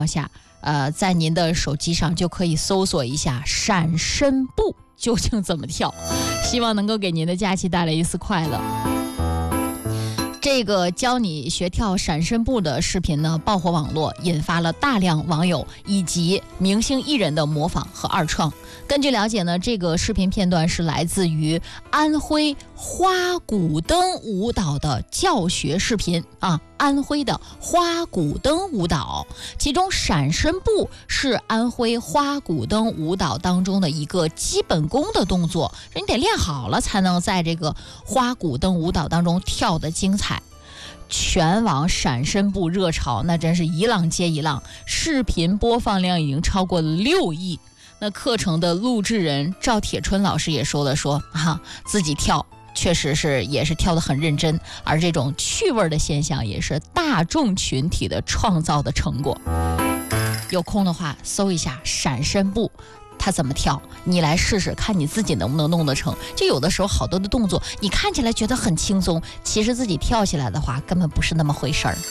下，在您的手机上就可以搜索一下闪身步究竟怎么跳，希望能够给您的假期带来一丝快乐。这个教你学跳闪身步的视频呢，爆火网络，引发了大量网友以及明星艺人的模仿和二创。根据了解呢，这个视频片段是来自于安徽花鼓灯舞蹈的教学视频安徽的花鼓灯舞蹈，其中闪身步是安徽花鼓灯舞蹈当中的一个基本功的动作，你得练好了才能在这个花鼓灯舞蹈当中跳得精彩。全网闪身步热潮那真是一浪接一浪，视频播放量已经超过了6亿。那课程的录制人赵铁春老师也说自己跳确实也是跳得很认真，而这种趣味的现象也是大众群体的创造的成果。有空的话搜一下闪身步它怎么跳，你来试试看你自己能不能弄得成。就有的时候好多的动作你看起来觉得很轻松，其实自己跳起来的话根本不是那么回事儿。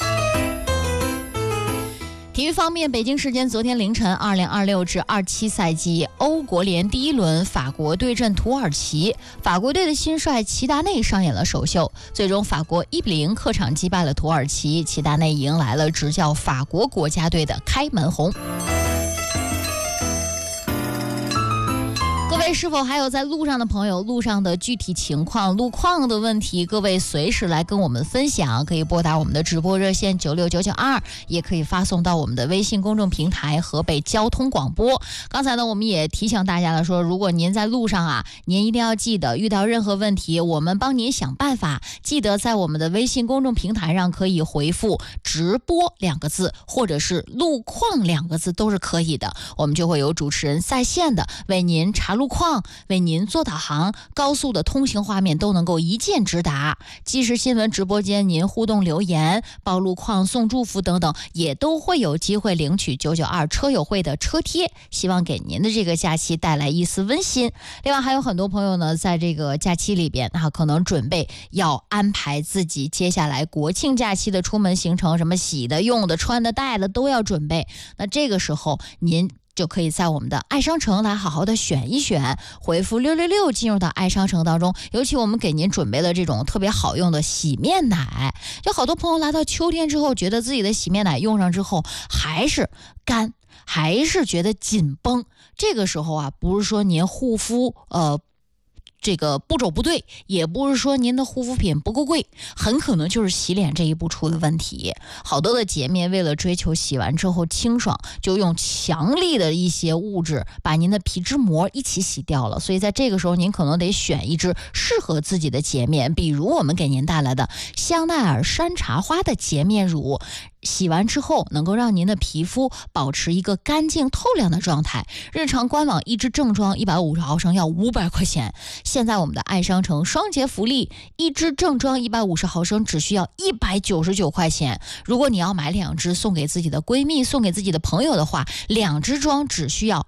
体育方面，北京时间昨天凌晨2026至27赛季欧国联第一轮法国对阵土耳其，法国队的新帅齐达内上演了首秀，最终法国1-0客场击败了土耳其，齐达内迎来了执教法国国家队的开门红。各位是否还有在路上的朋友，路上的具体情况、路况的问题，各位随时来跟我们分享，可以拨打我们的直播热线96992，也可以发送到我们的微信公众平台河北交通广播。刚才呢，我们也提醒大家了，说如果您在路上您一定要记得，遇到任何问题我们帮您想办法，记得在我们的微信公众平台上可以回复直播2个字或者是路况2个字都是可以的，我们就会有主持人在线的为您查路况，为您做导航，高速的通行画面都能够一键直达。即时新闻直播间您互动留言、报路况、送祝福等等，也都会有机会领取992车友会的车贴，希望给您的这个假期带来一丝温馨。另外还有很多朋友呢，在这个假期里边可能准备要安排自己接下来国庆假期的出门行程，什么洗的、用的、穿的、戴的都要准备。那这个时候您就可以在我们的爱商城来好好的选一选，回复666进入到爱商城当中。尤其我们给您准备了这种特别好用的洗面奶，有好多朋友来到秋天之后，觉得自己的洗面奶用上之后还是干，还是觉得紧绷。这个时候不是说您护肤这个步骤不对，也不是说您的护肤品不够贵，很可能就是洗脸这一步出了问题。好多的洁面为了追求洗完之后清爽，就用强力的一些物质把您的皮脂膜一起洗掉了，所以在这个时候您可能得选一支适合自己的洁面，比如我们给您带来的香奈儿山茶花的洁面乳，洗完之后能够让您的皮肤保持一个干净透亮的状态。日常官网一支正装150毫升要500块钱，现在我们的爱商城双节福利，一支正装150毫升只需要199块钱。如果你要买2支送给自己的闺蜜、送给自己的朋友的话，2支装只需要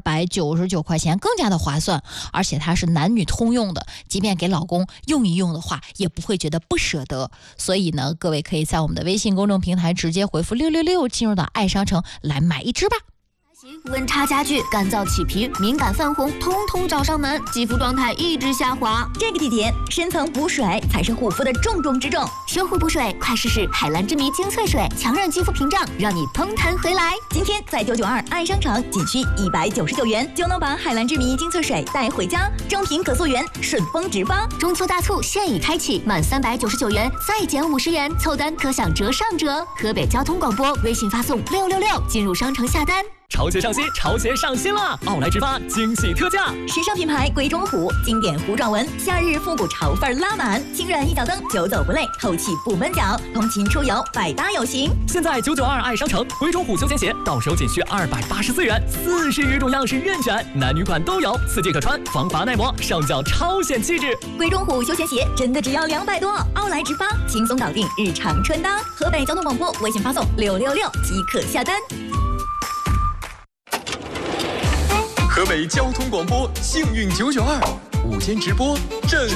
299块钱，更加的划算。而且它是男女通用的，即便给老公用一用的话也不会觉得不舍得。所以呢，各位可以在我们的微信公众平台直接回复666进入到爱商城来买一支吧。 温差加剧、干燥起皮、敏感泛红，通通找上门，肌肤状态一直下滑。 这个季节，深层补水才是护肤的重中之重。 修护补水，快试试海蓝之谜精粹水，强韧肌肤屏障，让你嘭弹回来。 今天在992爱商城，仅需199元就能把海蓝之谜精粹水带回家，正品可溯源，顺丰直发。 中秋大促现已开启，满399元再减50元，凑单可享折上折。河北交通广播微信发送666进入商城下单。 潮鞋上新，潮鞋上新了！奥莱直发惊喜特价， 时尚品牌鬼冢虎，经典糊状纹，夏日复古潮范拉满，轻软一脚蹬，久走不累，透气不闷脚，通勤出游百搭有型。 现在992爱商城鬼冢虎休闲鞋到手仅需284元，40余种样式任选，男女款都有，4季可穿，防滑耐磨，上脚超显气质。 鬼冢虎休闲鞋真的只要200多，奥莱直发轻松搞定日常穿搭。河北交通广播微信发送666即可下单。 河北交通广播幸运992午间直播震